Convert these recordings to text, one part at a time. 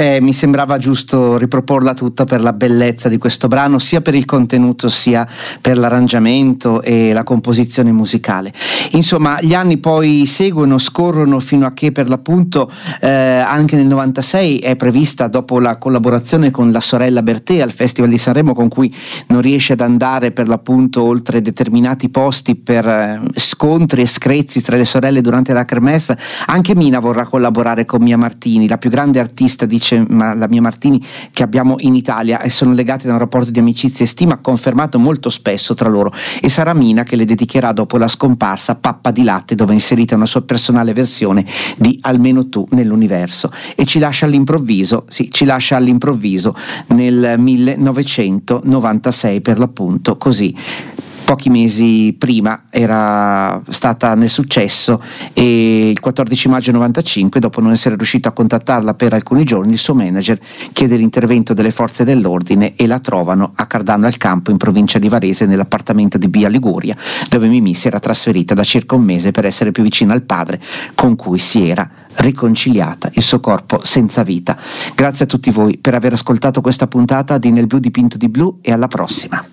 Mi sembrava giusto riproporla tutta per la bellezza di questo brano, sia per il contenuto sia per l'arrangiamento e la composizione musicale. Insomma, gli anni poi seguono, scorrono, fino a che per l'appunto anche nel 96 è prevista, dopo la collaborazione con la sorella Bertè al Festival di Sanremo, con cui non riesce ad andare per l'appunto oltre determinati posti per scontri e screzi tra le sorelle durante la kermesse, anche Mina vorrà collaborare con Mia Martini, la più grande artista, dice la Mia Martini, che abbiamo in Italia, e sono legate da un rapporto di amicizia e stima confermato molto spesso tra loro, e sarà Mina che le dedicherà dopo la scomparsa Pappa di latte, dove è inserita una sua personale versione di Almeno tu nell'universo, e ci lascia all'improvviso nel 1996 per l'appunto, così. Pochi mesi prima era stata nel successo, e il 14 maggio 95, dopo non essere riuscito a contattarla per alcuni giorni, il suo manager chiede l'intervento delle forze dell'ordine e la trovano a Cardano al Campo, in provincia di Varese, nell'appartamento di Via Liguria, dove Mimì si era trasferita da circa un mese per essere più vicina al padre, con cui si era riconciliata, il suo corpo senza vita. Grazie a tutti voi per aver ascoltato questa puntata di Nel blu dipinto di blu, e alla prossima.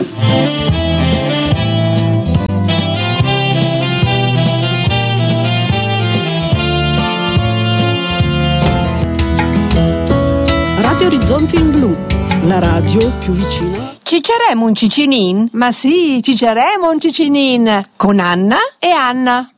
Radio Orizzonti in Blu, la radio più vicina. Ciceremo un cicinin? Ma sì, ciceremo un cicinin con Anna e Anna.